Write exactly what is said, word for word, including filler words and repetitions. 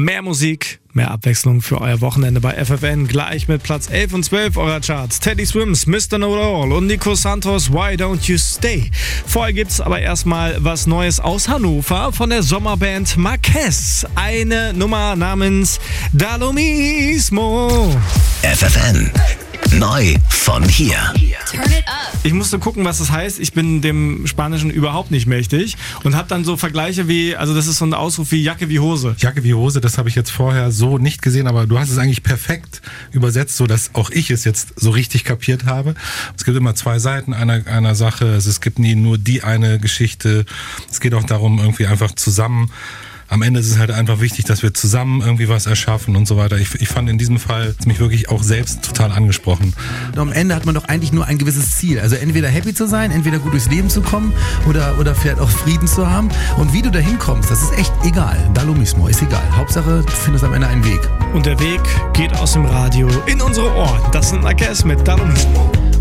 Mehr Musik, mehr Abwechslung für euer Wochenende bei F F N. Gleich mit Platz elf und zwölf eurer Charts. Teddy Swims, Mister Know-It-All und Nico Santos, Why Don't You Stay. Vorher gibt's aber erstmal was Neues aus Hannover von der Sommerband Marquez. Eine Nummer namens Da Lo Mismo. F F N. Neu von hier. Turn it up. Ich musste gucken, was das heißt. Ich bin dem Spanischen überhaupt nicht mächtig und habe dann so Vergleiche wie, also das ist so ein Ausruf wie Jacke wie Hose. Jacke wie Hose, das habe ich jetzt vorher so nicht gesehen, aber du hast es eigentlich perfekt übersetzt, so dass auch ich es jetzt so richtig kapiert habe. Es gibt immer zwei Seiten einer, einer Sache. Es gibt nie nur die eine Geschichte. Es geht auch darum, irgendwie einfach zusammen. Am Ende ist es halt einfach wichtig, dass wir zusammen irgendwie was erschaffen und so weiter. Ich, ich fand in diesem Fall mich wirklich auch selbst total angesprochen. Und am Ende hat man doch eigentlich nur ein gewisses Ziel. Also entweder happy zu sein, entweder gut durchs Leben zu kommen oder, oder vielleicht auch Frieden zu haben. Und wie du da hinkommst, das ist echt egal. Da lo mismo, ist egal. Hauptsache, du findest am Ende einen Weg. Und der Weg geht aus dem Radio in unsere Ohren. Das sind Marquez mit Da Lo Mismo.